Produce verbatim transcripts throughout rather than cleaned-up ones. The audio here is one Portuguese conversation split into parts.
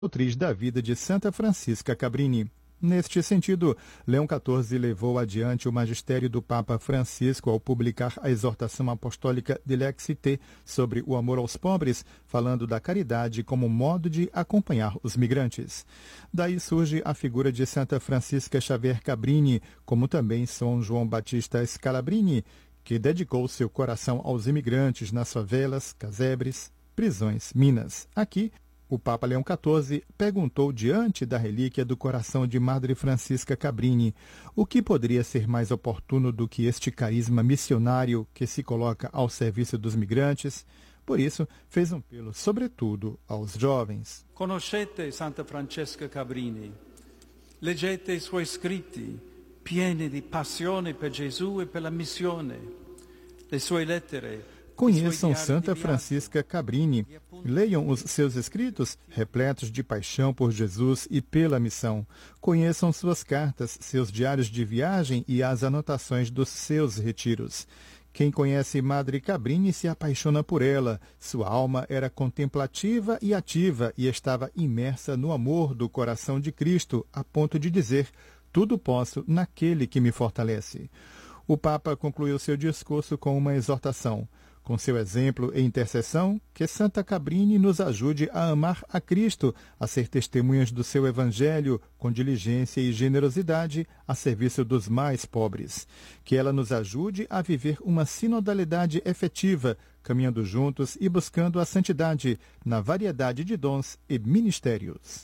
doutriz da vida de Santa Francisca Cabrini. Neste sentido, Leão quatorze levou adiante o magistério do Papa Francisco ao publicar a exortação apostólica Dilexi Te sobre o amor aos pobres, falando da caridade como modo de acompanhar os migrantes. Daí surge a figura de Santa Francisca Xavier Cabrini, como também São João Batista Scalabrini, que dedicou seu coração aos imigrantes nas favelas, casebres, prisões, minas. Aqui, o Papa Leão quatorze perguntou diante da relíquia do coração de Madre Francisca Cabrini o que poderia ser mais oportuno do que este carisma missionário que se coloca ao serviço dos migrantes. Por isso, fez um apelo, sobretudo, aos jovens. Conoscete Santa Francesca Cabrini, leggete i suoi scritti, pieni di passione per Gesù e per la missione, le sue lettere. Conheçam Santa Francisca Cabrini, leiam os seus escritos, repletos de paixão por Jesus e pela missão. Conheçam suas cartas, seus diários de viagem e as anotações dos seus retiros. Quem conhece Madre Cabrini se apaixona por ela. Sua alma era contemplativa e ativa e estava imersa no amor do coração de Cristo, a ponto de dizer: tudo posso naquele que me fortalece. O Papa concluiu seu discurso com uma exortação. Com seu exemplo e intercessão, que Santa Cabrini nos ajude a amar a Cristo, a ser testemunhas do seu Evangelho, com diligência e generosidade, a serviço dos mais pobres. Que ela nos ajude a viver uma sinodalidade efetiva, caminhando juntos e buscando a santidade, na variedade de dons e ministérios.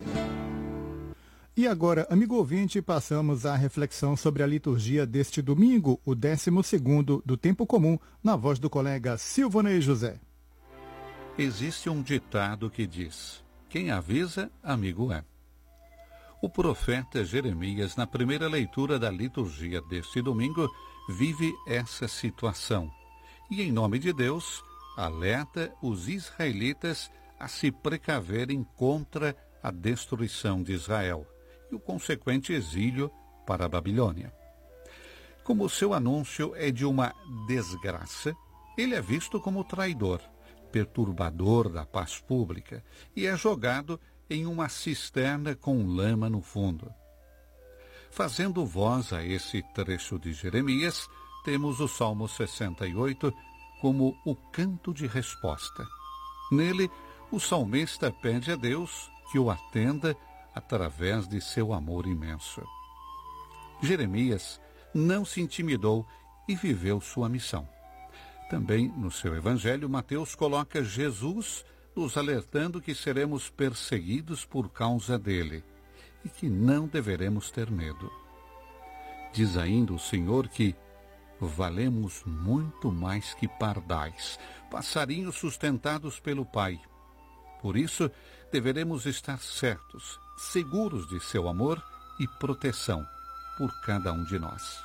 E agora, amigo ouvinte, passamos à reflexão sobre a liturgia deste domingo, o décimo segundo do Tempo Comum, na voz do colega Silvonei José. Existe um ditado que diz: quem avisa, amigo é. O profeta Jeremias, na primeira leitura da liturgia deste domingo, vive essa situação e, em nome de Deus, alerta os israelitas a se precaverem contra a destruição de Israel e o consequente exílio para a Babilônia. Como seu anúncio é de uma desgraça, ele é visto como traidor, perturbador da paz pública e é jogado em uma cisterna com lama no fundo. Fazendo voz a esse trecho de Jeremias, temos o Salmo sessenta e oito como o canto de resposta. Nele, o salmista pede a Deus que o atenda através de seu amor imenso. Jeremias não se intimidou e viveu sua missão. Também no seu evangelho, Mateus coloca Jesus nos alertando que seremos perseguidos por causa dele e que não deveremos ter medo. Diz ainda o Senhor que valemos muito mais que pardais, passarinhos sustentados pelo Pai. Por isso, deveremos estar certos, seguros de seu amor e proteção por cada um de nós.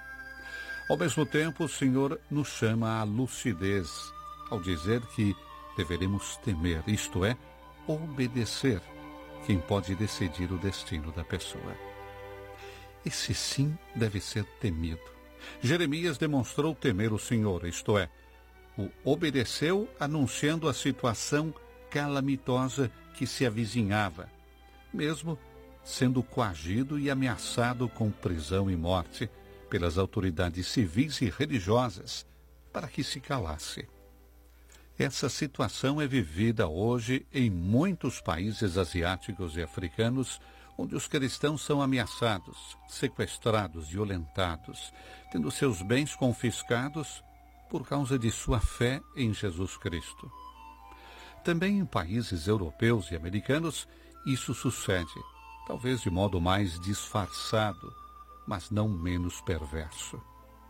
Ao mesmo tempo, o Senhor nos chama à lucidez, ao dizer que deveremos temer, isto é, obedecer quem pode decidir o destino da pessoa. Esse sim deve ser temido. Jeremias demonstrou temer o Senhor, isto é, o obedeceu anunciando a situação calamitosa que se avizinhava, mesmo sendo coagido e ameaçado com prisão e morte pelas autoridades civis e religiosas para que se calasse. Essa situação é vivida hoje em muitos países asiáticos e africanos, onde os cristãos são ameaçados, sequestrados, violentados, tendo seus bens confiscados por causa de sua fé em Jesus Cristo. Também em países europeus e americanos, isso sucede, talvez de modo mais disfarçado, mas não menos perverso.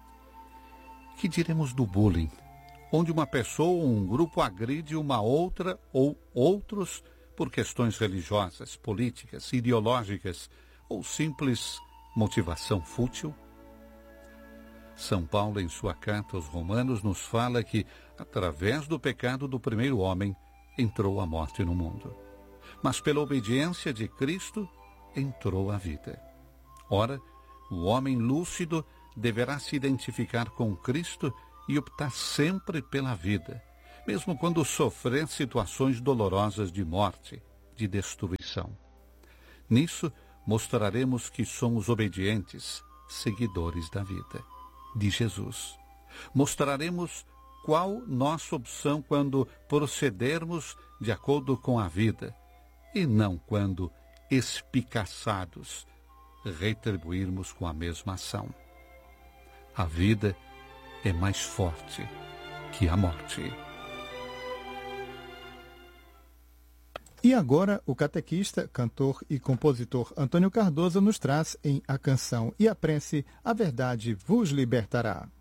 Que diremos do bullying, onde uma pessoa ou um grupo agride uma outra ou outros por questões religiosas, políticas, ideológicas ou simples motivação fútil? São Paulo, em sua carta aos Romanos, nos fala que, através do pecado do primeiro homem, entrou a morte no mundo. Mas pela obediência de Cristo, entrou a vida. Ora, o homem lúcido deverá se identificar com Cristo e optar sempre pela vida, mesmo quando sofrer situações dolorosas de morte, de destruição. Nisso, mostraremos que somos obedientes, seguidores da vida, de Jesus. Mostraremos qual nossa opção quando procedermos de acordo com a vida, e não quando, espicaçados, retribuirmos com a mesma ação. A vida é mais forte que a morte. E agora o catequista, cantor e compositor Antônio Cardoso nos traz em A Canção e a Prece, A Verdade vos libertará.